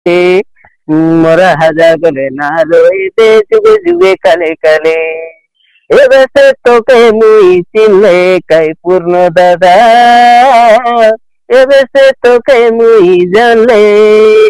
মোরা হাজার করে না রইতে যুগে যুগে কালে কালে এবেসে তোকে মুই চিনলে কাই পূর্ণ দাদা এবেসে তোকে মুই জানলে